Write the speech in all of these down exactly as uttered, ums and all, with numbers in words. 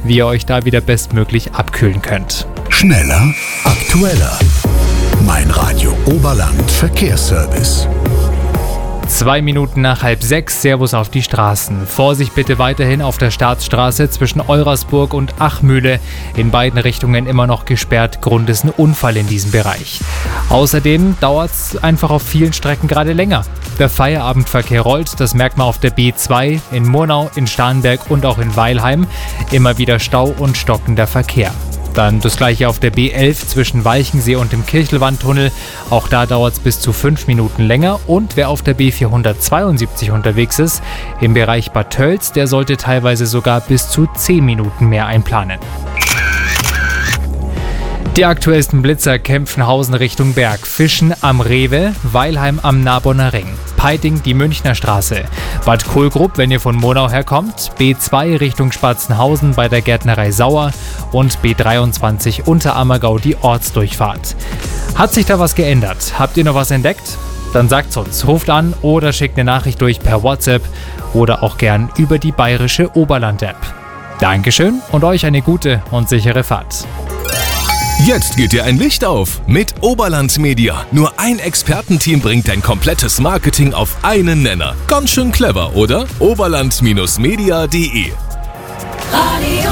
wie ihr euch da wieder bestmöglich abkühlen könnt. Schneller, aktueller. Mein Radio Oberland Verkehrsservice. Zwei Minuten nach halb sechs, Servus auf die Straßen. Vorsicht bitte weiterhin auf der Staatsstraße zwischen Eurasburg und Achmühle. In beiden Richtungen immer noch gesperrt. Grund ist ein Unfall in diesem Bereich. Außerdem dauert es einfach auf vielen Strecken gerade länger. Der Feierabendverkehr rollt, das merkt man auf der B zwei, in Murnau, in Starnberg und auch in Weilheim. Immer wieder Stau und stockender Verkehr. Dann das gleiche auf der B elf zwischen Walchensee und dem Kirchelwandtunnel. Auch da dauert es bis zu fünf Minuten länger. Und wer auf der B vierhundertzweiundsiebzig unterwegs ist, im Bereich Bad Tölz, der sollte teilweise sogar bis zu zehn Minuten mehr einplanen. Die aktuellsten Blitzer: Kempfenhausen Richtung Berg, Fischen am Rewe, Weilheim am Narbonner Ring, Peiting die Münchner Straße, Bad Kohlgrub, wenn ihr von Murnau herkommt, B zwei Richtung Spatzenhausen bei der Gärtnerei Sauer und B dreiundzwanzig Unterammergau die Ortsdurchfahrt. Hat sich da was geändert? Habt ihr noch was entdeckt? Dann sagt's uns, ruft an oder schickt eine Nachricht durch per WhatsApp oder auch gern über die bayerische Oberland-App. Dankeschön und euch eine gute und sichere Fahrt. Jetzt geht dir ein Licht auf mit Oberland Media. Nur ein Expertenteam bringt dein komplettes Marketing auf einen Nenner. Ganz schön clever, oder? oberland Media punkt de Radio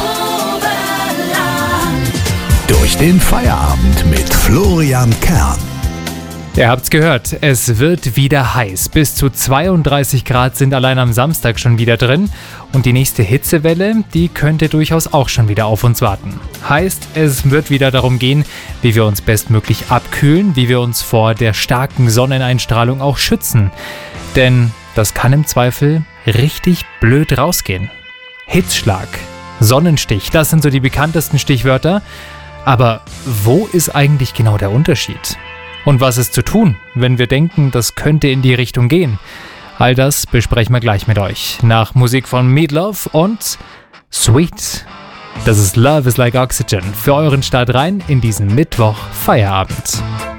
Oberland. Durch den Feierabend mit Florian Kern. Ihr habt's gehört, es wird wieder heiß. Bis zu zweiunddreißig Grad sind allein am Samstag schon wieder drin. Und die nächste Hitzewelle, die könnte durchaus auch schon wieder auf uns warten. Heißt, es wird wieder darum gehen, wie wir uns bestmöglich abkühlen, wie wir uns vor der starken Sonneneinstrahlung auch schützen. Denn das kann im Zweifel richtig blöd rausgehen. Hitzschlag, Sonnenstich, das sind so die bekanntesten Stichwörter. Aber wo ist eigentlich genau der Unterschied? Und was ist zu tun, wenn wir denken, das könnte in die Richtung gehen? All das besprechen wir gleich mit euch. Nach Musik von Meatloaf und Sweet. Das ist Love is Like Oxygen für euren Start rein in diesen Mittwoch Feierabend.